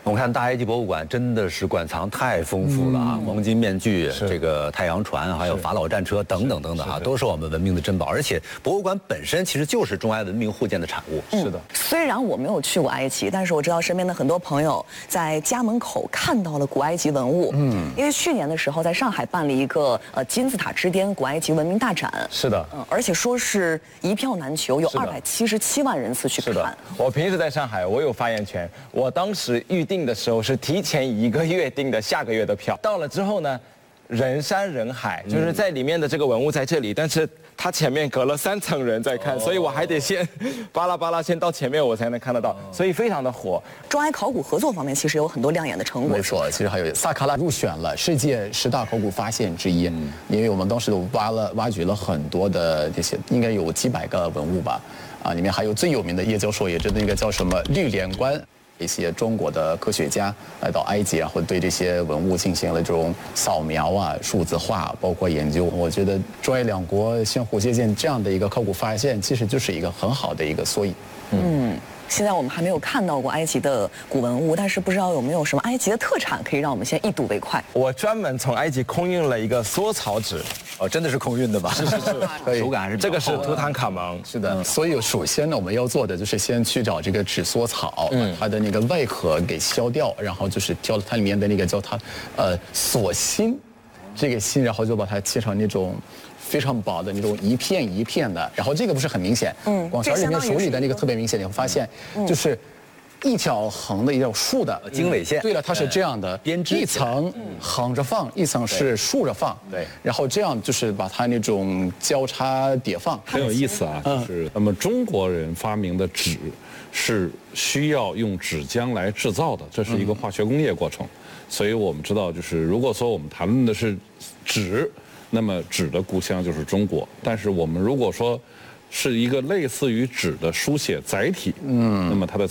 我看大埃及博物馆真的是馆藏太丰富了啊，黄金面具、这个太阳船，还有法老战车等等等等啊，都是我们文明的珍宝。而且博物馆本身其实就是中埃文明互鉴的产物。 是的。虽然我没有去过埃及，但是我知道身边的很多朋友在家门口看到了古埃及文物。因为去年的时候在上海办了一个金字塔之巅古埃及文明大展。 是的。 而且说是一票难求，有277万人次去看。 是的。我平时在上海，我有发言权。我当时预定的时候是提前1个月订的下个月的票，到了之后呢，人山人海，就是在里面的这个文物在这里，但是它前面隔了3层人在看，所以我还得先巴拉巴拉先到前面我才能看得到，所以非常的火。 中埃考古合作方面其实有很多亮眼的成果。 没错，其实还有萨卡拉入选了世界10大考古发现之一，因为我们当时都挖掘了很多的这些，应该有几百个文物吧，里面还有最有名的叶教授也知道那个叫什么绿莲冠。一些中国的科学家来到埃及，然后对这些文物进行了这种扫描啊、数字化，包括研究。我觉得中埃两国相互借鉴这样的一个考古发现，其实就是一个很好的一个缩影。 现在我们还没有看到过埃及的古文物，但是不知道有没有什么埃及的特产可以让我们先一睹为快。 我专门从埃及空运了一个缩草纸， 真的是空运的吧？ 是， 手感还是这个是图坦卡蒙。 是的，所以首先呢，我们要做的就是先去找这个纸缩草，把它的那个外壳给削掉，然后就是挑了它里面的那个叫它锁心，这个心，然后就把它切成那种非常薄的那种一片一片的，然后这个不是很明显，广勺里面手里的那个特别明显，你会发现就是一条横的一条竖的经纬线。 对了，它是这样的， 编织一层横着放，一层是竖着放， 对， 然后这样就是把它那种交叉叠放， 很有意思啊。就是那么中国人发明的纸是需要用纸浆来制造的，这是一个化学工业过程。所以我们知道，就是如果说我们谈论的是纸，那么纸的故乡就是中国。但是我们如果说是一个类似于纸的书写载体，那么它的